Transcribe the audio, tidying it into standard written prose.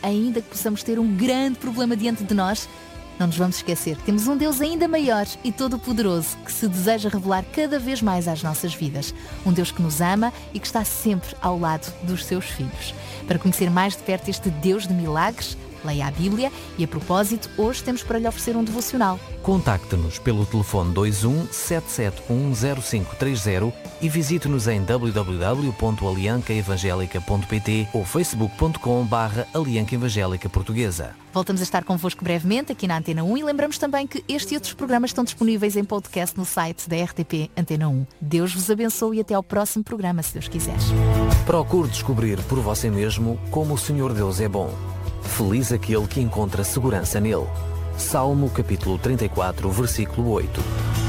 ainda que possamos ter um grande problema diante de nós, não nos vamos esquecer, temos um Deus ainda maior e todo-poderoso que se deseja revelar cada vez mais às nossas vidas. Um Deus que nos ama e que está sempre ao lado dos seus filhos. Para conhecer mais de perto este Deus de milagres, leia a Bíblia e, a propósito, hoje temos para lhe oferecer um devocional. Contacte-nos pelo telefone 21 771 0530 e visite-nos em www.aliancaevangelica.pt ou facebook.com/Alianca Evangélica Portuguesa. Voltamos a estar convosco brevemente aqui na Antena 1 e lembramos também que este e outros programas estão disponíveis em podcast no site da RTP Antena 1. Deus vos abençoe e até ao próximo programa, se Deus quiser. Procure descobrir por você mesmo como o Senhor Deus é bom. Feliz aquele que encontra segurança nele. Salmo capítulo 34, versículo 8.